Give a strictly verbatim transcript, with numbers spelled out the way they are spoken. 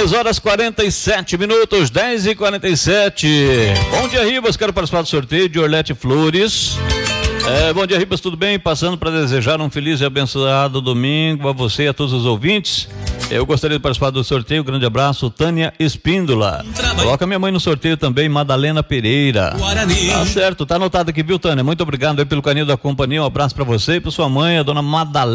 dez horas e quarenta e sete minutos, dez e quarenta e sete. Bom dia, Ribas, quero participar do sorteio de Orlete Flores. É, bom dia, Ribas, tudo bem? Passando para desejar um feliz e abençoado domingo a você e a todos os ouvintes. Eu gostaria de participar do sorteio, grande abraço, Tânia Espíndola. Coloca minha mãe no sorteio também, Madalena Pereira. Tá certo, tá anotado aqui, viu, Tânia? Muito obrigado aí pelo carinho da companhia, um abraço para você e para sua mãe, a dona Madalena.